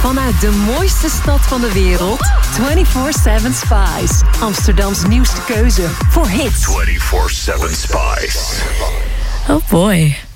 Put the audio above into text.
Vanuit de mooiste stad van de wereld, 24/7 Spice. Amsterdams nieuwste keuze voor hits. 24/7 Spice. Oh boy.